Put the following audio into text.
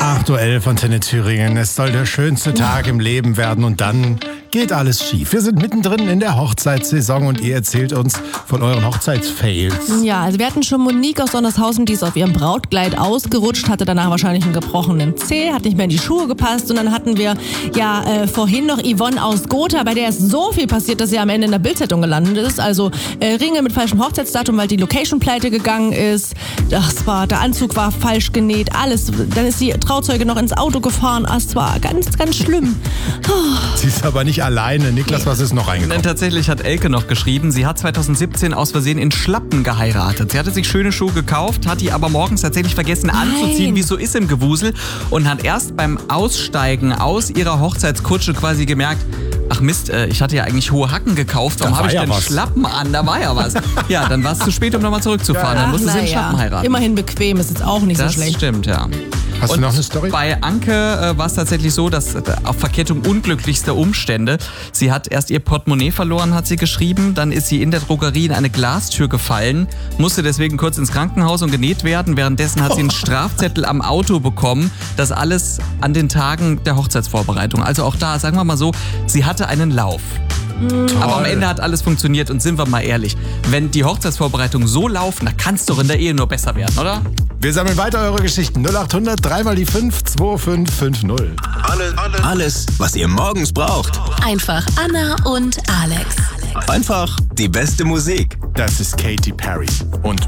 8.11 Uhr von Antenne Thüringen. Es soll der schönste Tag im Leben werden und dann geht alles schief. Wir sind mittendrin in der Hochzeitssaison und ihr erzählt uns von euren Hochzeitsfails. Ja, also wir hatten schon Monique aus Sondershausen, die ist auf ihrem Brautkleid ausgerutscht, hatte danach wahrscheinlich einen gebrochenen Zeh, hat nicht mehr in die Schuhe gepasst. Und dann hatten wir vorhin noch Yvonne aus Gotha, bei der ist so viel passiert, dass sie am Ende in der Bildzeitung gelandet ist. Also Ringe mit falschem Hochzeitsdatum, weil die Location pleite gegangen ist. Der Anzug war falsch genäht, alles. Dann ist die Trauzeuge noch ins Auto gefahren. Es war ganz, ganz schlimm. Sie ist aber nicht alleine. Niklas, was ist noch reingekommen? Tatsächlich hat Elke noch geschrieben, sie hat 2017 aus Versehen in Schlappen geheiratet. Sie hatte sich schöne Schuhe gekauft, hat die aber morgens tatsächlich vergessen anzuziehen, wie es so ist im Gewusel. Und hat erst beim Aussteigen aus ihrer Hochzeitskutsche quasi gemerkt, ach Mist, ich hatte ja eigentlich hohe Hacken gekauft. Warum habe ich denn Schlappen an? Da war ja was. Ja, dann war es zu spät, um nochmal zurückzufahren. Dann musste sie in Schlappen heiraten. Immerhin bequem, ist jetzt auch nicht so schlecht. Das stimmt, ja. Hast du noch eine Story? Bei Anke war es tatsächlich so, dass auf Verkettung unglücklichster Umstände. Sie hat erst ihr Portemonnaie verloren, hat sie geschrieben. Dann ist sie in der Drogerie in eine Glastür gefallen, musste deswegen kurz ins Krankenhaus und genäht werden. Währenddessen hat sie einen Strafzettel am Auto bekommen. Das alles an den Tagen der Hochzeitsvorbereitung. Also auch da, sagen wir mal so, sie hatte einen Lauf. Aber am Ende hat alles funktioniert und sind wir mal ehrlich, wenn die Hochzeitsvorbereitungen so laufen, da kann es doch in der Ehe nur besser werden, oder? Wir sammeln weiter eure Geschichten. 0800 3 mal die 5 2550. Alles, was ihr morgens braucht. Einfach Anna und Alex. Einfach die beste Musik. Das ist Katy Perry und